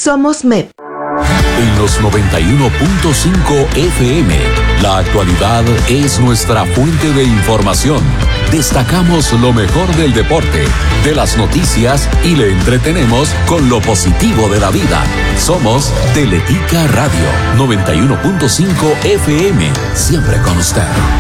Somos MEP. En los 91.5 FM, la actualidad es nuestra fuente de información. Destacamos lo mejor del deporte, de las noticias y le entretenemos con lo positivo de la vida. Somos Teletica Radio 91.5 FM, siempre con usted.